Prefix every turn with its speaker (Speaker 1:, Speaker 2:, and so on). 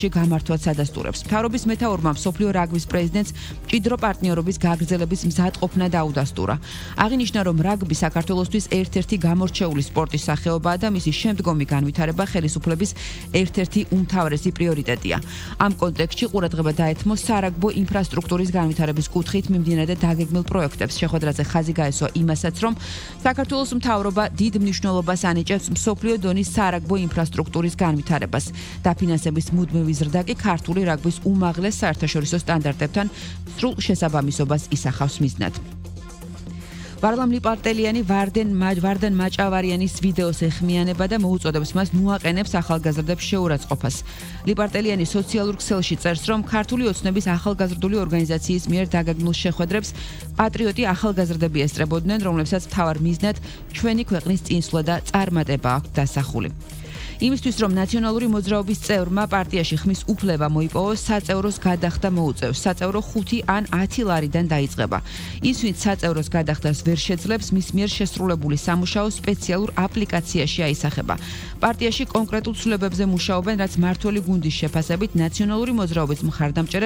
Speaker 1: გამართვაც ადასტურებს. მთავრობის მეთაურმა მსოფლიო რაგბის პრეზიდენტს მჭიდრო პარტნიორობის გაგრძელების მზადყოფნა დაუდასტურა. აღინიშნა, რომ რაგბი საქართველოსთვის ერთ-ერთი გამორჩეული სპორტის სახეობაა და მისი შემდგომი განვითარება ხელისუფლების ერთ-ერთი უმთავრესი პრიორიტეტია. ამ კონტექსტში ყურადღება დაეთმო სარაგბო ინფრასტრუქტურის განვითარების კუთხით მიმდინარე დაგეგმილ პროექტებს. შეხვედრაზე ხაზი გაესვა იმასაც, რომ საქართველოს მთავრობა დიდ მნიშვნელობას ანიჭებს მსოფლიო დონის სარაგბო ინფრასტრუქტურის განვითარებას. დაფინანსების მუდმივი ზრდა კი ქართული რაგბის უმაღლეს საერთაშორისო სტანდარტებთან სრულ შესაბამისობას ისახავს მიზნად. ვარლამ ლიპარტელიანი ვარდან მაჭავარიანის ვიდეოს ეხმიანება და მოუწოდებს მას მოაყენებს ახალგაზრდებს შეურაცხყოფას. ლიპარტელიანი სოციალურ ქსელში წერს, რომ ქართული ოცნების ახალგაზრდული ორგანიზაციის მიერ დაგეგმილ შეხვედრებს პატრიოტი ახალგაზრდები ესწრებოდნენ, რომლებსაც მთავარ მიზნად ჩვენი ქვეყნის წინსვლა და წარმატება აქვს დასახული. იმისთვის, რომ ნაციონალური მოძრაობის წევრმა პარტიაში ხმის უფლება მოიპოვოს, საწევროს გადახდა მოუწევს. საწევრო 5 ან 10 ლარიდან დაიწყება. ის, ვინც საწევროს გადახდას ვერ შეძლებს, მის მიერ შესრულებული სამუშაო სპეციალურ აპლიკაციაში აისახება. პარტიაში კონკრეტულ ცვლილებებზე მუშაობენ, რაც მმართველი გუნდის შეფასებით ნაციონალური მოძრაობის მხარდამჭერებს